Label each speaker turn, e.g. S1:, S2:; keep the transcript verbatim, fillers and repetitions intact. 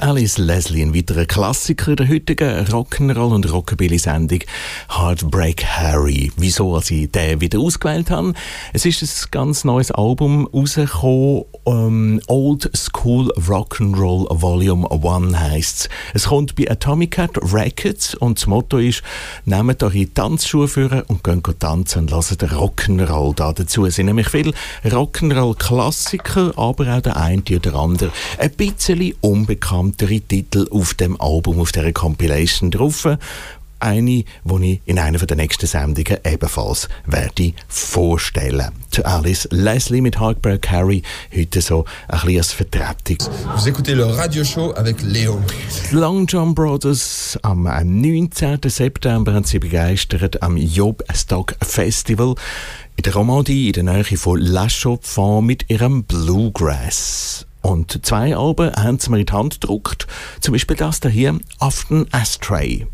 S1: Alice Leslie, ein weiterer Klassiker der heutigen Rock'n'Roll- und Rockabilly-Sendung Heartbreak Harry. Wieso als ich den wieder ausgewählt habe? Es ist ein ganz neues Album rausgekommen, um, Old School Rock'n'Roll Volume eins heisst es. Es kommt bei Atomic Cat Records und das Motto ist, nehmt eure Tanzschuhe vor und geht tanzen und lasst den Rock'n'Roll da dazu. Es sind nämlich viele Rock'n'Roll-Klassiker, aber auch der eine oder andere ein bisschen unbekanntere Titel auf dem Album, auf dieser Compilation drauf. Eine, die ich in einer der nächsten Sendungen ebenfalls werde vorstellen. Zu Alice Leslie mit Heartbreak Harry, heute so ein bisschen als Vertretung.
S2: Vous écoutez le Radio Show avec Léo.
S1: Die Long John Brothers am neunzehnten September haben sie begeistert am Job Stock Festival in der Romandie, in der Nähe von La Chaux-de-Fonds mit ihrem Bluegrass. Und zwei Alben haben sie mir in die Hand gedruckt. Zum Beispiel das hier, Afton Astray.